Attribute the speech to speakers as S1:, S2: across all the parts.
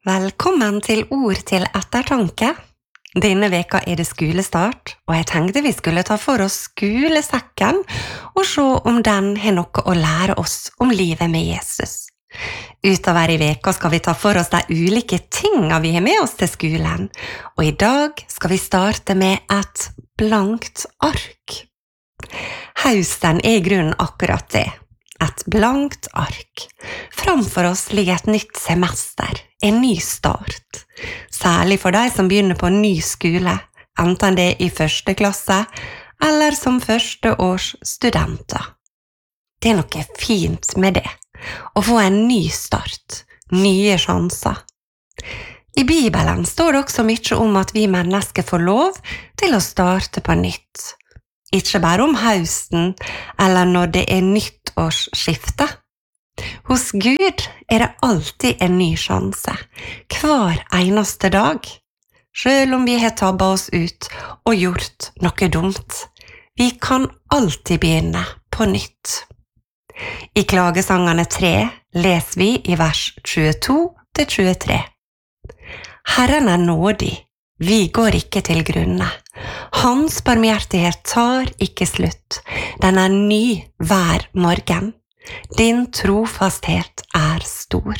S1: Velkommen til Ord til ettertanke. Denne veka det skolestart, og jeg tenkte vi skulle ta for oss skolesekken og se om den har noe å lære oss om livet med Jesus. Utover i veka skal vi ta for oss de ulike tingene vi har med oss til skolen, og i dag skal vi starte med et blankt ark. Høsten i grunnen akkurat det. Et blankt ark. Framfor oss ligger et nytt semester, en ny start. Særlig for de som begynner på ny skole, enten det i første klasse eller som første års studenter. Det noe fint med det, å få en ny start, nye sjanser. I Bibelen står det også mye om at vi mennesker får lov til å starte på nytt. Ikke bare om høsten eller når det nyttårsskifte. Hos Gud det alltid en ny sjanse, hver eneste dag. Selv om vi har tabbet oss ut og gjort noe dumt. Vi kan alltid begynne på nytt. I Klagesangene 3 leser vi i vers 22-23. Herren nådig, vi går ikke til grunne. Hans barmhjertighet tar ikke slutt. Den ny hver morgen. Din trofasthet stor.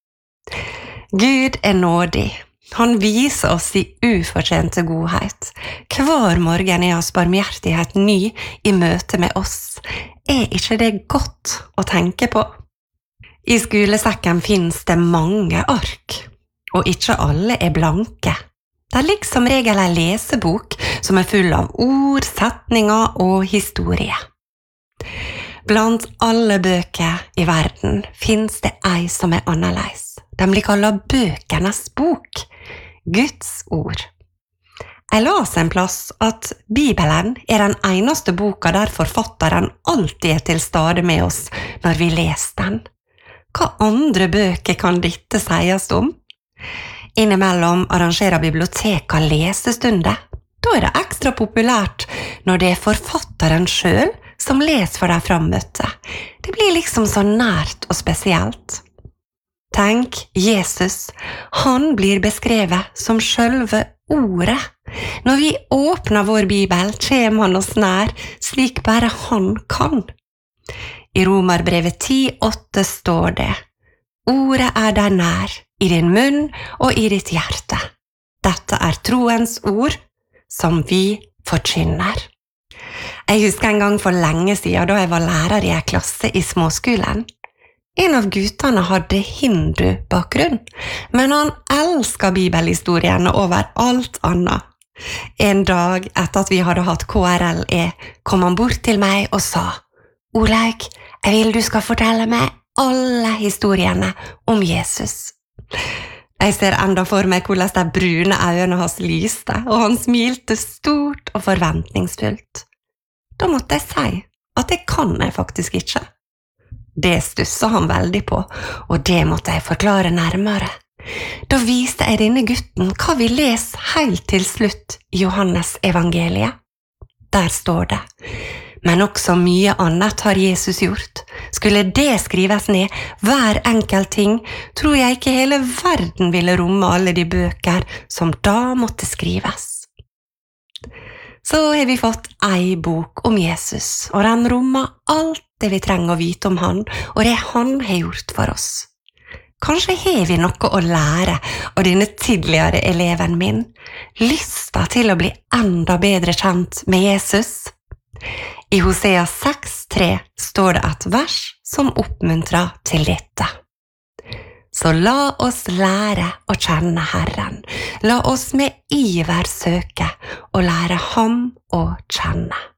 S1: Gud nådig. Han viser oss i ufortjente godhet. Hver morgen hans barmhjertighet ny i møte med oss. Ikke det godt å tenke på? I skolesekken finnes det mange ark, og ikke alle blanke. Det ligger som regel en lesebok som full av ord, setninger og historie. Blant alle bøker i verden finnes det ei som annerledes. De blir kallet bøkenes bok, Guds ord. Jeg las en plass at Bibelen den eneste boka der forfatteren alltid til stede med oss når vi leser den. Hva andre bøker kan dette sies om? Innimellom arrangerer biblioteka lesestunder. Da det ekstra populært når det forfatteren selv som leser for de frammøtte. Det blir liksom så nært og spesielt. Tenk, Jesus, han blir beskrevet som selve ordet. Når vi åpner vår bibel, kommer han oss nær, slik bare han kan. I Romerbrevet 10:8 står det: Ordet deg nær, i din munn og i ditt hjerte. Dette troens ord som vi forkynner. Jeg husker en gang for lenge siden da jeg var lærer i en klasse i småskolen. En av guttene hadde hindu-bakgrunn, men han elsket bibelhistoriene over alt annet. En dag etter at vi hadde hatt KRLE, kom han bort til meg og sa: Olaug, jeg vil du skal fortelle meg alle historiene om Jesus. Jeg ser enda for meg hvordan de brune øynene hans lyste, og han smilte stort og forventningsfullt. Da måtte jeg si at det kan jeg faktisk ikke. Det stusset han veldig på, og det måtte jeg forklare nærmere. Da viste jeg denne gutten hva vi leser helt til slutt i Johannes evangeliet. Der står det: Men også mye annet har Jesus gjort. Skulle det skrives ned, hver enkelt ting, tror jeg ikke hele verden ville romme alle de bøker som da måtte skrives. Så har vi fått ei bok om Jesus, og den rommer alt det vi trenger å vite om han, og det han har gjort for oss. Kanskje har vi noe å lære av denne tidligere eleven min, lysta til å bli enda bedre kjent med Jesus. I Hosea 6:3 står det et vers som oppmuntrer til dette. Så la oss lære å kjenne Herren. La oss med iver søke og lære ham å kjenne.